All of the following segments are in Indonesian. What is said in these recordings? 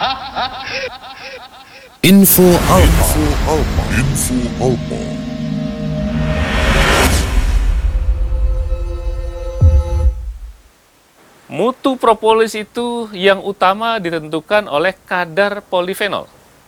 Info Alpa. Info Alpa. Mutu propolis itu yang utama ditentukan oleh kadar polifenol.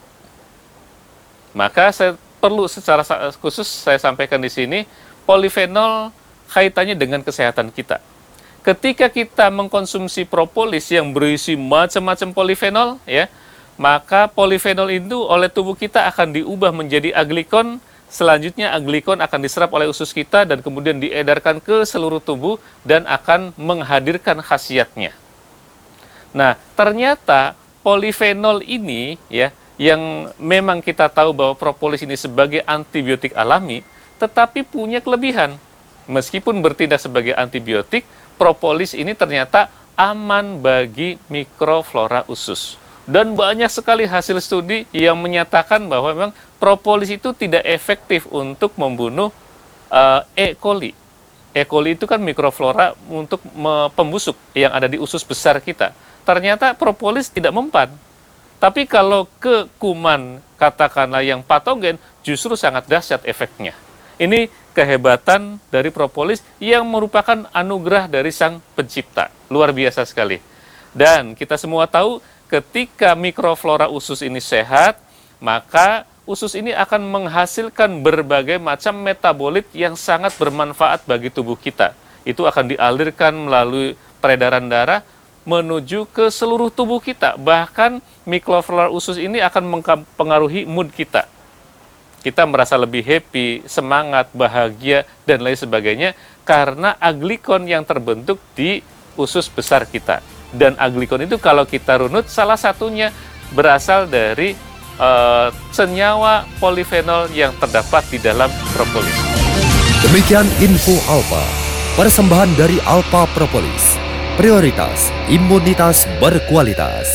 Maka saya perlu secara khusus saya sampaikan di sini, polifenol kaitannya dengan kesehatan kita. Ketika kita mengkonsumsi propolis yang berisi macam-macam polifenol, ya, maka polifenol itu oleh tubuh kita akan diubah menjadi aglikon. Selanjutnya aglikon akan diserap oleh usus kita dan kemudian diedarkan ke seluruh tubuh dan akan menghadirkan khasiatnya. Nah, ternyata polifenol ini ya, yang memang kita tahu bahwa propolis ini sebagai antibiotik alami, tetapi punya kelebihan. Meskipun bertindak sebagai antibiotik, propolis ini ternyata aman bagi mikroflora usus. Dan banyak sekali hasil studi yang menyatakan bahwa memang propolis itu tidak efektif untuk membunuh E. coli. E. coli itu kan mikroflora untuk pembusuk yang ada di usus besar kita. Ternyata propolis tidak mempan. Tapi kalau ke kuman, katakanlah yang patogen, justru sangat dahsyat efeknya. Ini kehebatan dari propolis yang merupakan anugerah dari Sang Pencipta. Luar biasa sekali. Dan kita semua tahu, ketika mikroflora usus ini sehat, maka usus ini akan menghasilkan berbagai macam metabolit yang sangat bermanfaat bagi tubuh kita. Itu akan dialirkan melalui peredaran darah menuju ke seluruh tubuh kita. Bahkan mikroflora usus ini akan mempengaruhi mood kita. Kita merasa lebih happy, semangat, bahagia, dan lain sebagainya karena aglikon yang terbentuk di usus besar kita. Dan aglikon itu kalau kita runut, salah satunya berasal dari senyawa polifenol yang terdapat di dalam propolis. Demikian Info Alpa, persembahan dari Alpa Propolis. Prioritas imunitas berkualitas.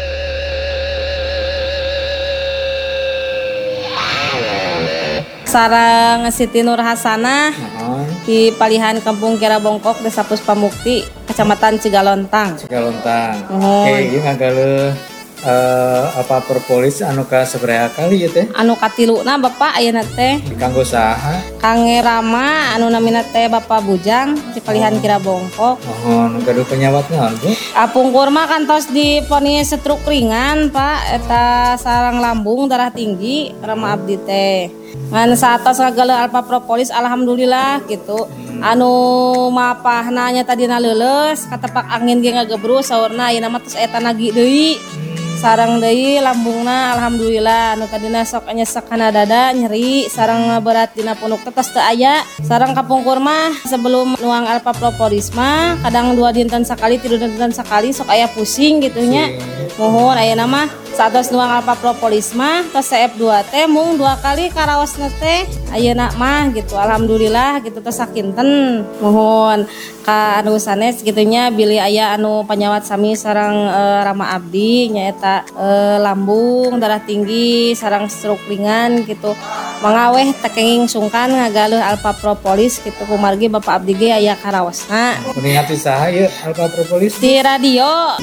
Sarang Siti Nur Hasanah di Palihan Kampung Kira Bongkok, Desa Puspamukti, Kecamatan Cigalontang. Oke, ieu ngagale apa propolis anu ka sabaraha kali ya teh? Anu katiluna Bapak ayeuna teh. Kanggo saha? Kangge Rama anu namina teh Bapak Bujang di Palihan Kira Bongkok. Nu gaduh penyawat naon, Bu? Apungkur mah kantos diponis stroke ringan, Pak. Eta sarang lambung, darah tinggi, Rama abdi teh. Ngan satos ngagale alpa propolis alhamdulillah gitu. Anu mapahna nya tadina leuleus, katepak angin ge ngagebrus saurna ayeuna mah tos eta nagi deui. Sarang deui lambungna alhamdulillah anu tadina sok nyesek kana dada nyeri, sarang berat dina punuk tos teu aya. Sarang kapungkur mah sebelum nuang alpa propolis mah kadang 2 dinten sakali, 3 dinten sakali sok aya pusing gitu nya. Mohon ayeuna mah satos nuang alpa propolis mah tos CF2 teh mung 2 kali karaosna teh ayeuna mah gitu alhamdulillah gitu tos sakinten. Mohon ka anu sanes kitu nya bilih aya anu panyawat sami sareng Rama abdi nyaeta lambung, darah tinggi, sarang stroke ringan gitu. Mangaweh tekenging sungkan ngagaleuh alpa propolis gitu kumargi Bapak abdi ge aya karaosna. Kuning ati saha ieu alpa propolis? Di radio.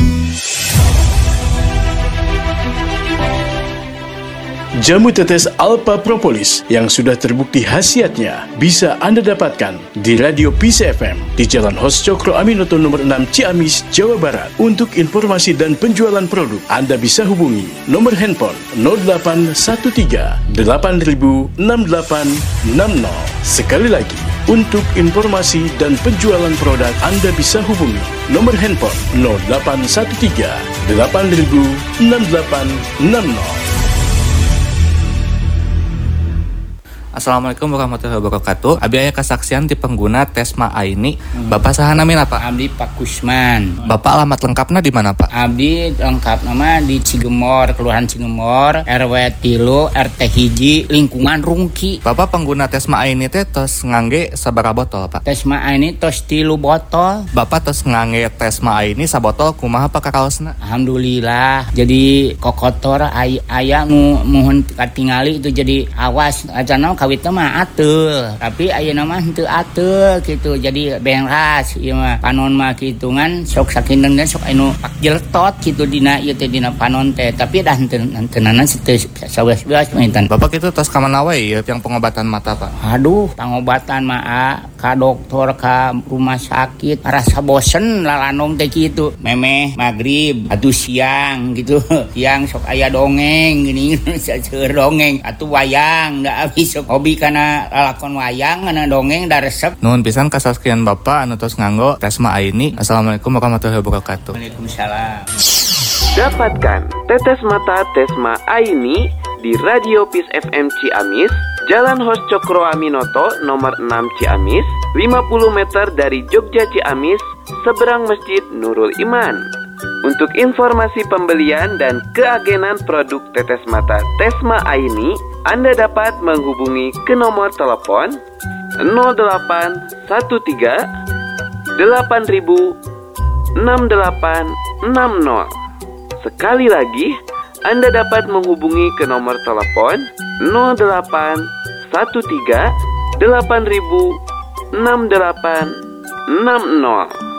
Jamu tetes Alpa Propolis yang sudah terbukti khasiatnya bisa Anda dapatkan di Radio Peace FM di Jalan Hos Cokro Aminoto nomor 6 Ciamis, Jawa Barat. Untuk informasi dan penjualan produk, Anda bisa hubungi nomor handphone 0813 8000 6860. Sekali lagi, untuk informasi dan penjualan produk, Anda bisa hubungi nomor handphone 0813 8000 6860. Assalamualaikum warahmatullahi wabarakatuh. Abi aya kesaksian ti pengguna Tesma Aini. Bapak saha namina Pak? Abdi Pak Kusman. Bapak alamat lengkapna di mana Pak? Abdi lengkap nama di Cigemor, Kelurahan Cigemor, RW 3, RT 1, lingkungan Rungki. Bapak pengguna Tesma Aini teh tos ngangge sabaraha botol Pak? Tesma Aini tos 3 botol. Bapak tos ngangge Tesma Aini sabotol kumaha Pak kakaosna? Alhamdulillah. Jadi kokotor aya nu mohon katingali itu jadi awas acanna kawitna mah ateul, tapi ayeuna mah henteu ateul gitu. Jadi beras ieu mah panon mah kitu ngan sok sakinten sok anu pak jeltot gitu dina ieu teh dina panon teh, tapi dah henteunan teu saweas-weas maintan. Bapak itu tos ka mana wae ya yang pengobatan mata, Pak? Aduh, pengobatan mah ka dokter, ka rumah sakit, rasa bosen lalanom teh kitu. Memeh magrib atuh siang gitu. Siang sok aya dongeng gini saeur dongeng atuh wayang da abis sok hobi kana lalakon wayang kana dongeng da resep. Nuhun pisan kasaskian Bapak anu tos nganggo Tesma Aini. Assalamualaikum warahmatullahi wabarakatuh. Waalaikumsalam. Dapatkan tetes mata Tesma Aini di Radio Peace FM Ciamis, Jalan Hos Cokro Aminoto nomor 6 Ciamis, 50 meter dari Jogja Ciamis, seberang Masjid Nurul Iman. Untuk informasi pembelian dan keagenan produk tetes mata Tesma Aini, Anda dapat menghubungi ke nomor telepon 0813 8000 6860. Sekali lagi, Anda dapat menghubungi ke nomor telepon 0813 8000 6860.